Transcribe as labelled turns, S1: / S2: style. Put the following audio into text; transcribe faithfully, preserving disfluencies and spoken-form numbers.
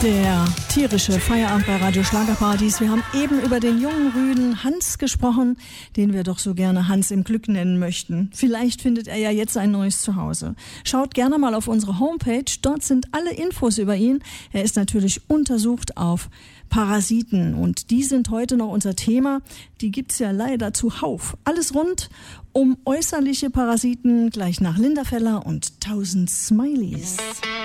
S1: Der tierische Feierabend bei Radio Schlagerpartys. Wir haben eben über den jungen Rüden Hans gesprochen, den wir doch so gerne Hans im Glück nennen möchten. Vielleicht findet er ja jetzt ein neues Zuhause. Schaut gerne mal auf unsere Homepage, dort sind alle Infos über ihn. Er ist natürlich untersucht auf Parasiten und die sind heute noch unser Thema. Die gibt's ja leider zuhauf. Alles rund um äußerliche Parasiten, gleich nach Linda Feller und tausend Smileys.